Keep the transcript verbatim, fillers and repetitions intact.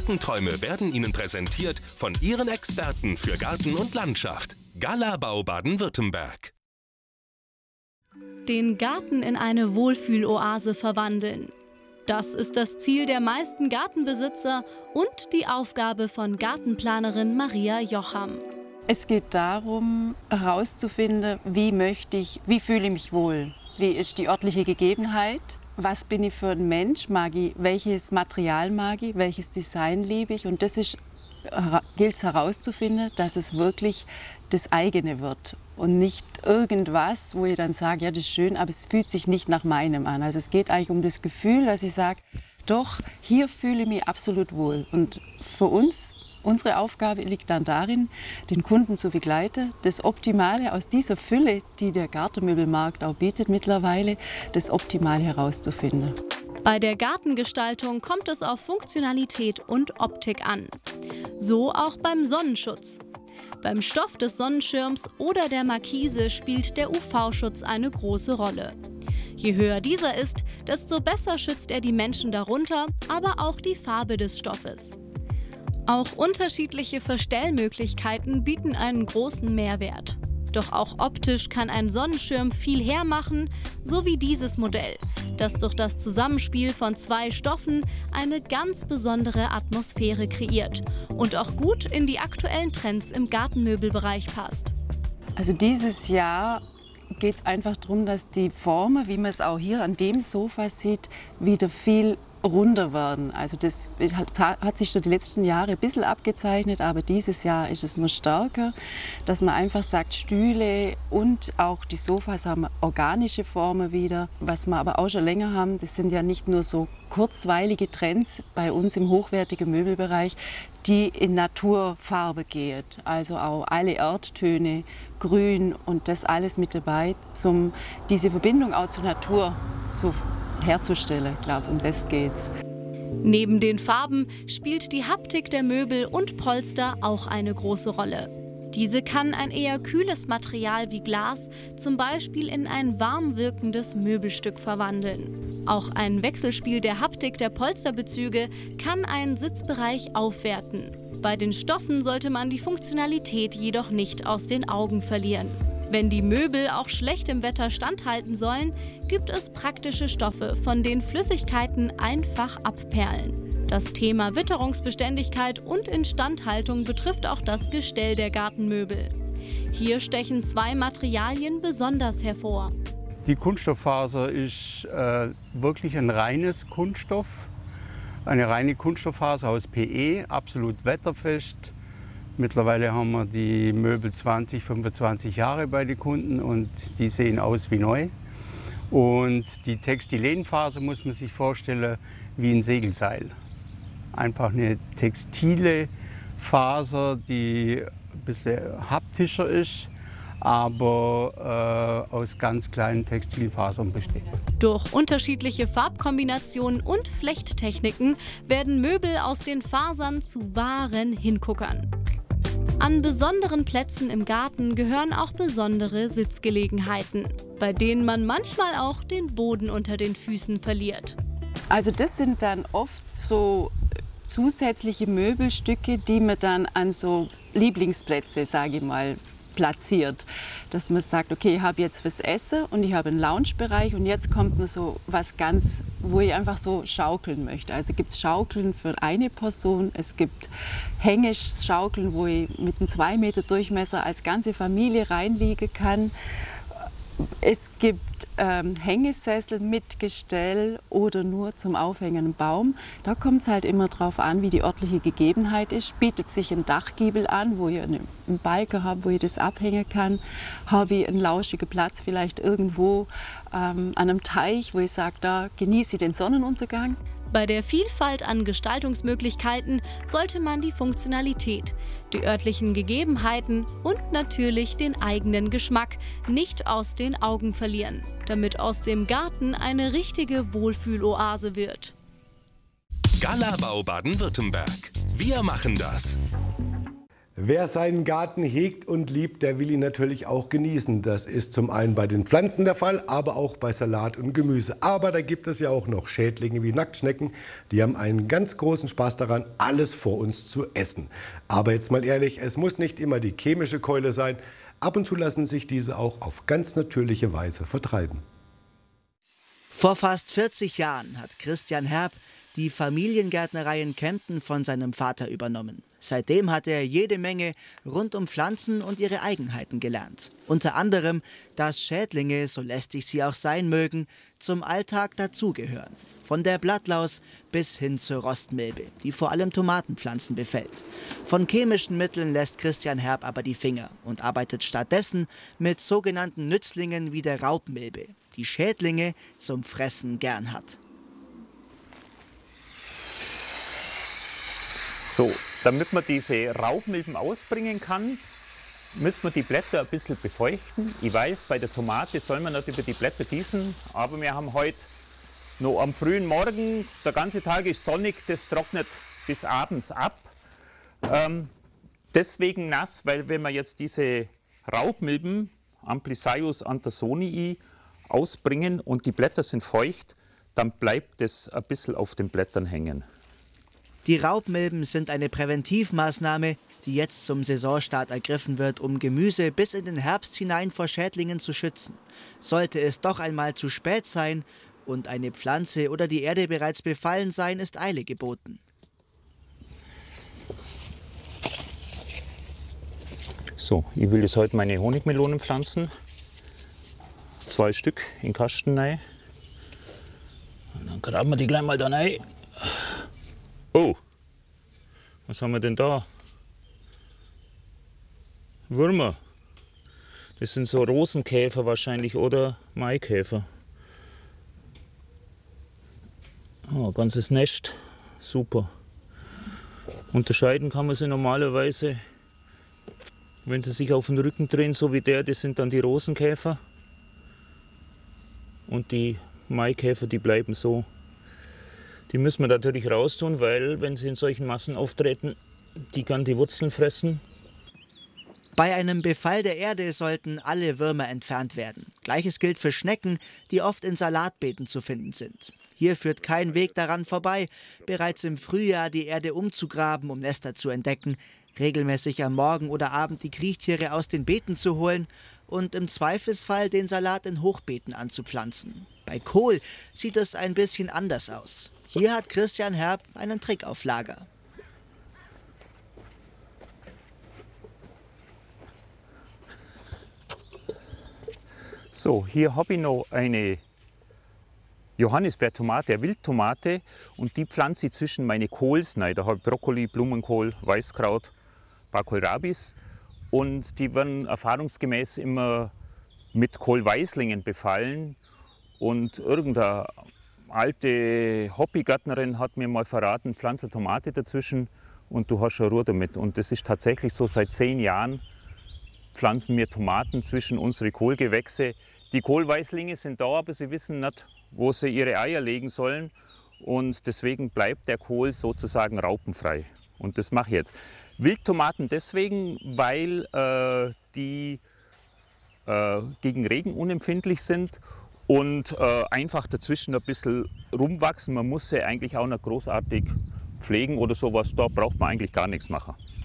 Gartenträume werden Ihnen präsentiert von Ihren Experten für Garten und Landschaft. Galabau Baden-Württemberg. Den Garten in eine Wohlfühloase verwandeln. Das ist das Ziel der meisten Gartenbesitzer und die Aufgabe von Gartenplanerin Maria Jocham. Es geht darum, herauszufinden, wie möchte ich, wie fühle ich mich wohl, wie ist die örtliche Gegebenheit, was bin ich für ein Mensch, mag ich, welches Material mag ich, welches Design liebe ich. Und das ist, gilt es herauszufinden, dass es wirklich das eigene wird und nicht irgendwas, wo ich dann sage, ja, das ist schön, aber es fühlt sich nicht nach meinem an. Also es geht eigentlich um das Gefühl, dass ich sage, doch, hier fühle ich mich absolut wohl. Und für uns, unsere Aufgabe liegt dann darin, den Kunden zu begleiten, das Optimale aus dieser Fülle, die der Gartenmöbelmarkt auch bietet mittlerweile, das Optimale herauszufinden. Bei der Gartengestaltung kommt es auf Funktionalität und Optik an. So auch beim Sonnenschutz. Beim Stoff des Sonnenschirms oder der Markise spielt der U V-Schutz eine große Rolle. Je höher dieser ist, desto besser schützt er die Menschen darunter, aber auch die Farbe des Stoffes. Auch unterschiedliche Verstellmöglichkeiten bieten einen großen Mehrwert. Doch auch optisch kann ein Sonnenschirm viel hermachen, so wie dieses Modell, das durch das Zusammenspiel von zwei Stoffen eine ganz besondere Atmosphäre kreiert und auch gut in die aktuellen Trends im Gartenmöbelbereich passt. Also dieses Jahr geht es einfach darum, dass die Formen, wie man es auch hier an dem Sofa sieht, wieder viel runder werden. Also das hat sich schon die letzten Jahre ein bisschen abgezeichnet, aber dieses Jahr ist es nur stärker, dass man einfach sagt, Stühle und auch die Sofas haben organische Formen wieder. Was wir aber auch schon länger haben, das sind ja nicht nur so kurzweilige Trends bei uns im hochwertigen Möbelbereich, die in Naturfarbe gehen. Also auch alle Erdtöne, Grün und das alles mit dabei, um diese Verbindung auch zur Natur zu herzustellen. Ich glaube, um das geht's. Neben den Farben spielt die Haptik der Möbel und Polster auch eine große Rolle. Diese kann ein eher kühles Material wie Glas zum Beispiel in ein warm wirkendes Möbelstück verwandeln. Auch ein Wechselspiel der Haptik der Polsterbezüge kann einen Sitzbereich aufwerten. Bei den Stoffen sollte man die Funktionalität jedoch nicht aus den Augen verlieren. Wenn die Möbel auch schlecht im Wetter standhalten sollen, gibt es praktische Stoffe, von denen Flüssigkeiten einfach abperlen. Das Thema Witterungsbeständigkeit und Instandhaltung betrifft auch das Gestell der Gartenmöbel. Hier stechen zwei Materialien besonders hervor. Die Kunststofffaser ist äh, wirklich ein reines Kunststoff, eine reine Kunststofffaser aus P E, absolut wetterfest. Mittlerweile haben wir die Möbel zwanzig, fünfundzwanzig Jahre bei den Kunden und die sehen aus wie neu. Und die Textilenfaser muss man sich vorstellen wie ein Segelseil. Einfach eine textile Faser, die ein bisschen haptischer ist, aber äh, aus ganz kleinen Textilfasern besteht. Durch unterschiedliche Farbkombinationen und Flechttechniken werden Möbel aus den Fasern zu wahren Hinguckern. An besonderen Plätzen im Garten gehören auch besondere Sitzgelegenheiten, bei denen man manchmal auch den Boden unter den Füßen verliert. Also das sind dann oft so zusätzliche Möbelstücke, die man dann an so Lieblingsplätze, sage ich mal, platziert. Dass man sagt, okay, ich habe jetzt fürs Essen und ich habe einen Loungebereich und jetzt kommt nur so was ganz, wo ich einfach so schaukeln möchte. Also gibt es Schaukeln für eine Person, es gibt Hängeschaukeln, wo ich mit einem zwei Meter Durchmesser als ganze Familie reinliegen kann. Es gibt ähm, Hängesessel mit Gestell oder nur zum Aufhängen im Baum. Da kommt es halt immer darauf an, wie die örtliche Gegebenheit ist. Bietet sich ein Dachgiebel an, wo ich einen, einen Balken habe, wo ich das abhängen kann. Habe ich einen lauschigen Platz vielleicht irgendwo ähm, an einem Teich, wo ich sage, da genieße ich den Sonnenuntergang. Bei der Vielfalt an Gestaltungsmöglichkeiten sollte man die Funktionalität, die örtlichen Gegebenheiten und natürlich den eigenen Geschmack nicht aus den Augen verlieren, damit aus dem Garten eine richtige Wohlfühloase wird. Galabau Baden-Württemberg. Wir machen das. Wer seinen Garten hegt und liebt, der will ihn natürlich auch genießen. Das ist zum einen bei den Pflanzen der Fall, aber auch bei Salat und Gemüse. Aber da gibt es ja auch noch Schädlinge wie Nacktschnecken. Die haben einen ganz großen Spaß daran, alles vor uns zu essen. Aber jetzt mal ehrlich, es muss nicht immer die chemische Keule sein. Ab und zu lassen sich diese auch auf ganz natürliche Weise vertreiben. Vor fast vierzig Jahren hat Christian Herb die Familiengärtnerei in Kempten von seinem Vater übernommen. Seitdem hat er jede Menge rund um Pflanzen und ihre Eigenheiten gelernt. Unter anderem, dass Schädlinge, so lästig sie auch sein mögen, zum Alltag dazugehören. Von der Blattlaus bis hin zur Rostmilbe, die vor allem Tomatenpflanzen befällt. Von chemischen Mitteln lässt Christian Herb aber die Finger und arbeitet stattdessen mit sogenannten Nützlingen wie der Raubmilbe, die Schädlinge zum Fressen gern hat. So, damit man diese Raubmilben ausbringen kann, müssen wir die Blätter ein bisschen befeuchten. Ich weiß, bei der Tomate soll man nicht über die Blätter gießen, aber wir haben heute noch am frühen Morgen, der ganze Tag ist sonnig, das trocknet bis abends ab. Ähm, deswegen nass, weil wenn wir jetzt diese Raubmilben, Amplisaius andersonii, ausbringen und die Blätter sind feucht, dann bleibt es ein bisschen auf den Blättern hängen. Die Raubmilben sind eine Präventivmaßnahme, die jetzt zum Saisonstart ergriffen wird, um Gemüse bis in den Herbst hinein vor Schädlingen zu schützen. Sollte es doch einmal zu spät sein und eine Pflanze oder die Erde bereits befallen sein, ist Eile geboten. So, ich will jetzt heute meine Honigmelonen pflanzen. Zwei Stück in den Kasten rein. Und dann graben wir die gleich mal da rein. Oh, was haben wir denn da? Würmer. Das sind so Rosenkäfer wahrscheinlich oder Maikäfer. Oh, ganzes Nest. Super. Unterscheiden kann man sie normalerweise, wenn sie sich auf den Rücken drehen, so wie der, das sind dann die Rosenkäfer. Und die Maikäfer, die bleiben so. Die müssen wir natürlich raustun, weil, wenn sie in solchen Massen auftreten, die kann die Wurzeln fressen. Bei einem Befall der Erde sollten alle Würmer entfernt werden. Gleiches gilt für Schnecken, die oft in Salatbeeten zu finden sind. Hier führt kein Weg daran vorbei, bereits im Frühjahr die Erde umzugraben, um Nester zu entdecken, regelmäßig am Morgen oder Abend die Kriechtiere aus den Beeten zu holen und im Zweifelsfall den Salat in Hochbeeten anzupflanzen. Bei Kohl sieht es ein bisschen anders aus. Hier hat Christian Herb einen Trick auf Lager. So, hier habe ich noch eine Johannisbeertomate, eine Wildtomate, und die pflanze ich zwischen meine Kohls rein. Da habe ich Brokkoli, Blumenkohl, Weißkraut, ein paar Kohlrabis, und die werden erfahrungsgemäß immer mit Kohlweißlingen befallen. Und irgendeine alte Hobbygärtnerin hat mir mal verraten, pflanze Tomate dazwischen und du hast schon Ruhe damit. Und das ist tatsächlich so, seit zehn Jahren pflanzen wir Tomaten zwischen unsere Kohlgewächse. Die Kohlweißlinge sind da, aber sie wissen nicht, wo sie ihre Eier legen sollen. Und deswegen bleibt der Kohl sozusagen raupenfrei. Und das mache ich jetzt. Wildtomaten deswegen, weil äh, die äh, gegen Regen unempfindlich sind und äh, einfach dazwischen ein bisschen rumwachsen. Man muss sie eigentlich auch nicht großartig pflegen oder sowas. Da braucht man eigentlich gar nichts machen.